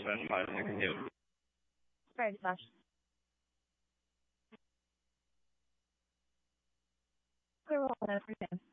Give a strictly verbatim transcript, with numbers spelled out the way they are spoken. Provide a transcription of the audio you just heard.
specify the next new. Very much. Clear all and everything.